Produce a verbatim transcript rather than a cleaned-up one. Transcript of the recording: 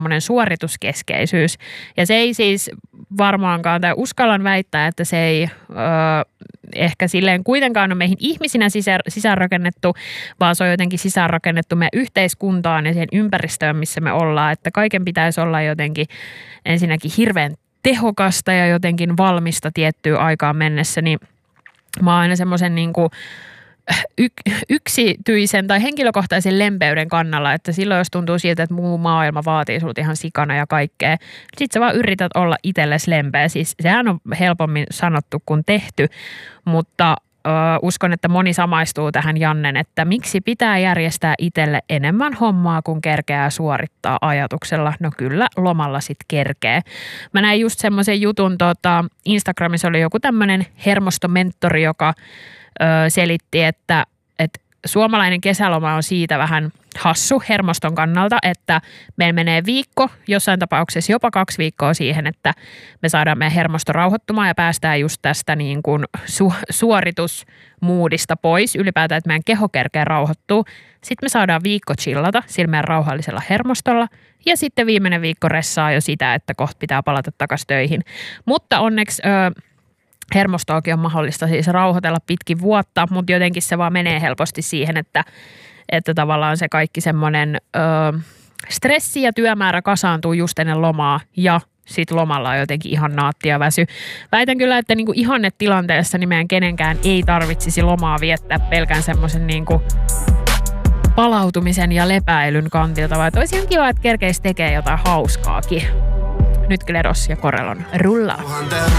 semmoinen suorituskeskeisyys. Ja se ei siis varmaankaan, tai uskallan väittää, että se ei ö, ehkä silleen kuitenkaan ole meihin ihmisinä sisään, sisäänrakennettu, vaan se on jotenkin sisäänrakennettu meidän yhteiskuntaan ja siihen ympäristöön, missä me ollaan. Että kaiken pitäisi olla jotenkin ensinnäkin hirveän tehokasta ja jotenkin valmista tiettyyn aikaan mennessä, niin mä oon aina semmoisen niin kuin y- yksityisen tai henkilökohtaisen lempeyden kannalla, että silloin jos tuntuu siltä, että muu maailma vaatii sulta ihan sikana ja kaikkea, sit sä vaan yrität olla itsellesi lempeä. Siis sehän on helpommin sanottu kuin tehty, mutta ö, uskon, että moni samaistuu tähän Jannen, että miksi pitää järjestää itselle enemmän hommaa, kun kerkeää suorittaa ajatuksella. No kyllä, lomalla sit kerkee. Mä näin just semmoisen jutun, tota, Instagramissa oli joku tämmöinen hermostomentori, joka ö, selitti, että et suomalainen kesäloma on siitä vähän hassu hermoston kannalta, että meillä menee viikko, jossain tapauksessa jopa kaksi viikkoa siihen, että me saadaan meidän hermosto rauhoittumaan ja päästään just tästä niin kuin su- suoritusmuudista pois. Ylipäätään, että meidän keho kerkeä rauhoittuu. Sitten me saadaan viikko chillata sillä meidän rauhallisella hermostolla ja sitten viimeinen viikko ressaa jo sitä, että kohta pitää palata takaisin töihin. Mutta onneksi Öö, hermostoakin on mahdollista siis rauhoitella pitkin vuotta, mutta jotenkin se vaan menee helposti siihen, että, että tavallaan se kaikki semmoinen ö, stressi ja työmäärä kasaantuu just ennen lomaa ja sitten lomalla on jotenkin ihan naatti ja väsy. Väitän kyllä, että niinku ihannetilanteessa niin meidän kenenkään ei tarvitsisi lomaa viettää pelkän semmoisen niinku palautumisen ja lepäilyn kantilta, vaan olisi ihan kiva, että kerkeisi tekee jotain hauskaakin. Nyt Kledos ja Corellon rullaa.